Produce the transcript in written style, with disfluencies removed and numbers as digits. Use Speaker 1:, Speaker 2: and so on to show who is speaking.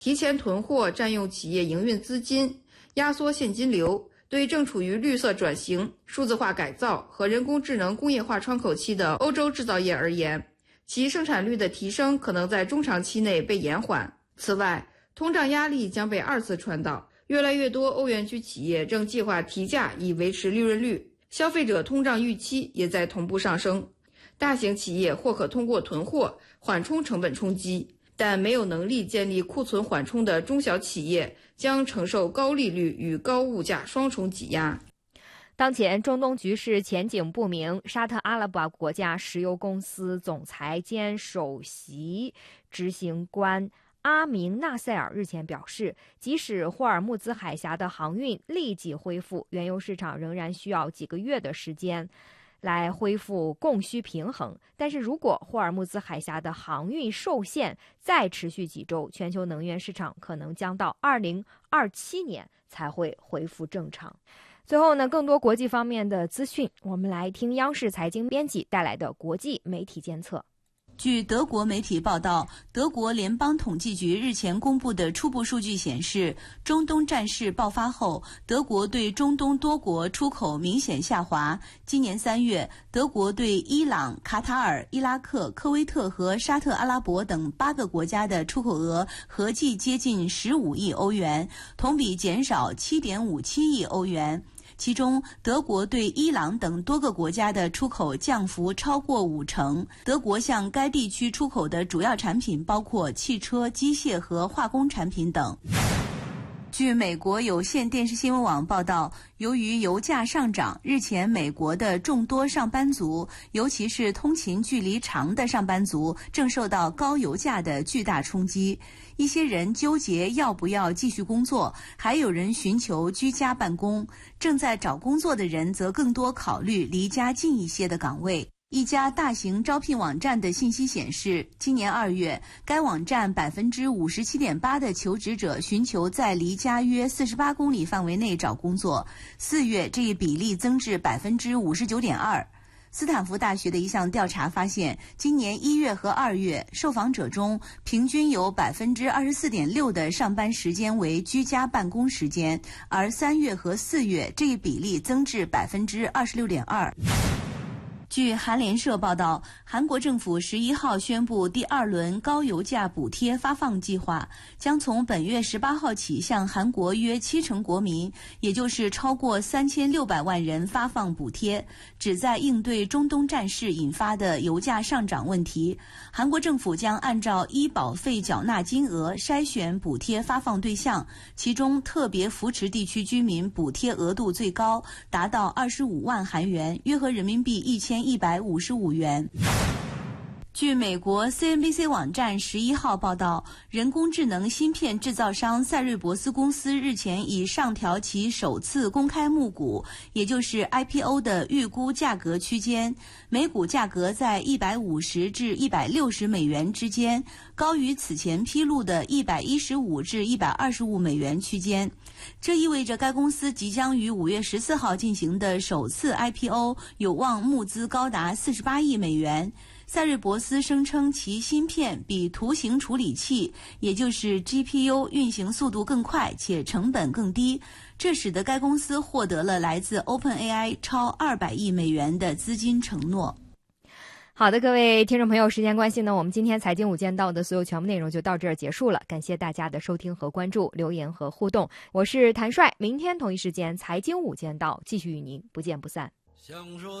Speaker 1: 提前囤货占用企业营运资金，压缩现金流。对正处于绿色转型、数字化改造和人工智能工业化窗口期的欧洲制造业而言，其生产率的提升可能在中长期内被延缓。此外，通胀压力将被二次传导，越来越多欧元区企业正计划提价以维持利润率，消费者通胀预期也在同步上升。大型企业或可通过囤货缓冲成本冲击，但没有能力建立库存缓冲的中小企业将承受高利率与高物价双重挤压。
Speaker 2: 当前中东局势前景不明，沙特阿拉伯国家石油公司总裁兼首席执行官阿明纳塞尔日前表示，即使霍尔木兹海峡的航运立即恢复，原油市场仍然需要几个月的时间来恢复供需平衡。但是如果霍尔木兹海峡的航运受限再持续几周，全球能源市场可能将到2027年才会恢复正常。最后呢，更多国际方面的资讯，我们来听央视财经编辑带来的国际媒体监测。
Speaker 3: 据德国媒体报道，德国联邦统计局日前公布的初步数据显示，中东战事爆发后，德国对中东多国出口明显下滑。今年3月，德国对伊朗、卡塔尔、伊拉克、科威特和沙特阿拉伯等8个国家的出口额合计接近15亿欧元，同比减少7.57亿欧元。其中，德国对伊朗等多个国家的出口降幅超过50%。德国向该地区出口的主要产品包括汽车、机械和化工产品等。据美国有线电视新闻网报道，由于油价上涨，日前美国的众多上班族，尤其是通勤距离长的上班族，正受到高油价的巨大冲击。一些人纠结要不要继续工作，还有人寻求居家办公。正在找工作的人则更多考虑离家近一些的岗位。一家大型招聘网站的信息显示，今年2月，该网站57.8%的求职者寻求在离家约48公里范围内找工作，4月这一比例增至59.2%。斯坦福大学的一项调查发现，今年1月和2月，受访者中平均有24.6%的上班时间为居家办公时间，而3月和4月这一比例增至26.2%。据韩联社报道，韩国政府11号宣布第2轮高油价补贴发放计划，将从本月18号起向韩国约70%国民，也就是超过3600万人发放补贴，旨在应对中东战事引发的油价上涨问题。韩国政府将按照医保费缴纳金额筛选补贴发放对象，其中特别扶持地区居民补贴额度最高，达到25万韩元，约合人民币1155元。据美国 CNBC 网站11号报道，人工智能芯片制造商赛瑞博斯公司日前已上调其首次公开募股，也就是 IPO 的预估价格区间，每股价格在150至160美元之间，高于此前披露的115至125美元区间。这意味着该公司即将于5月14号进行的首次 IPO 有望募资高达48亿美元。赛瑞博斯声称其芯片比图形处理器，也就是 GPU 运行速度更快且成本更低，这使得该公司获得了来自 OpenAI 超200亿美元的资金承诺。
Speaker 2: 好的，各位听众朋友，时间关系呢，我们今天财经午间到的所有全部内容就到这儿结束了，感谢大家的收听和关注、留言和互动，我是谭帅，明天同一时间财经午间到继续与您不见不散。